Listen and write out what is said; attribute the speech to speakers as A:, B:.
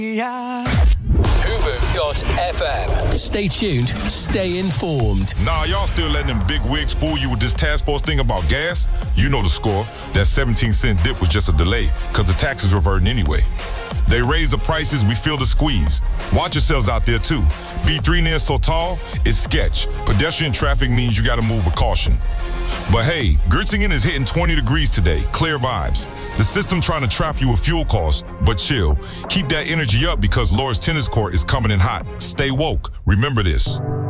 A: Hoover.fm. Stay tuned, stay informed.
B: Nah, y'all still letting them big wigs fool you with this task force thing about gas? You know the score. That 17-cent dip was just a delay, because the tax is reverting anyway. They raise the prices, we feel the squeeze. Watch yourselves out there too. B3 near so tall, it's sketch. Pedestrian traffic means you gotta move with caution. But hey, Göttingen is hitting 20 degrees today, clear vibes. The system trying to trap you with fuel costs, but chill. Keep that energy up because Laura's tennis court is coming in hot. Stay woke, remember this.